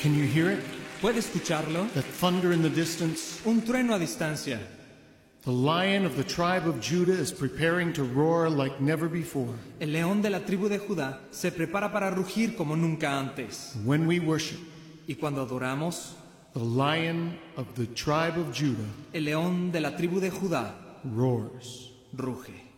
Can you hear it? ¿Puede escucharlo? That thunder in the distance? Un trueno a distancia. The lion of the tribe of Judah is preparing to roar like never before. El león de la tribu de Judá se prepara para rugir como nunca antes. When we worship, Y cuando adoramos, the lion of the tribe of Judah el león de la tribu de Judá roars. ruge.